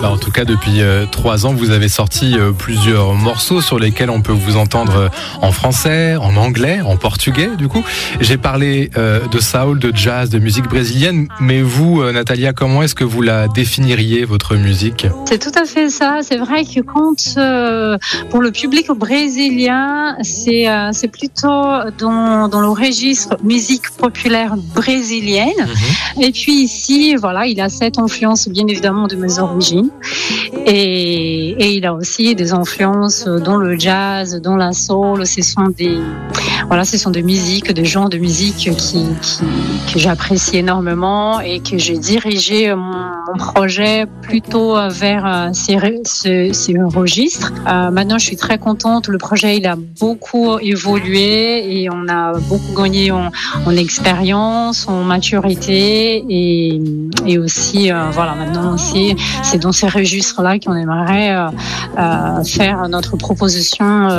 En tout cas, depuis 3 ans, vous avez sorti plusieurs morceaux sur lesquels on peut vous entendre en français, en anglais, en portugais, du coup. J'ai parlé de soul, de jazz, de musique brésilienne, mais vous, Natalia, comment est-ce que vous la définiriez, votre musique ? C'est tout à fait ça. C'est vrai que quand, pour le public brésilien, c'est plutôt dans le registre musique populaire brésilienne. Et puis ici, voilà, il a cette influence, bien évidemment, de mes origines. Et il a aussi des influences dans le jazz, dans la soul. Ce sont des musiques, des genres de musique que j'apprécie énormément et que j'ai dirigé mon projet plutôt vers ces registres. Maintenant, je suis très contente. Le projet, il a beaucoup évolué et on a beaucoup gagné en expérience, en maturité et aussi, maintenant aussi, c'est dans ces registres-là qu'on aimerait faire notre proposition